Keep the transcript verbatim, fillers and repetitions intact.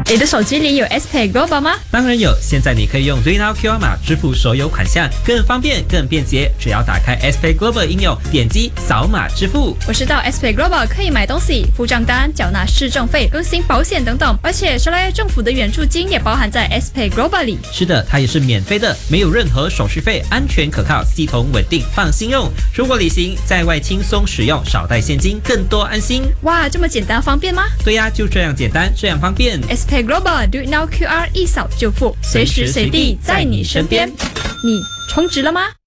你的手机里有 S P A Y Global 吗？ 当然有，现在你可以用 RayNow Q R 码支付所有款项，更方便更便捷。只要打开 S P A Y Global 应用，点击扫码支付。 我知道 S P A Y Global 可以买东西、付账单、缴纳市政费、更新保险等等，而且沙拉越政府的援助金也包含在 S P A Y Global 里。 是的，它也是免费的，没有任何手续费，安全可靠，系统稳定，放心用。出国旅行在外轻松使用，少带现金，更多安心。 哇，这么简单方便吗？ 对呀，就这样简单，这样方便。 S P A Y Global Do It Now Q R 一扫就付，随时随地在你身边。你充值了吗？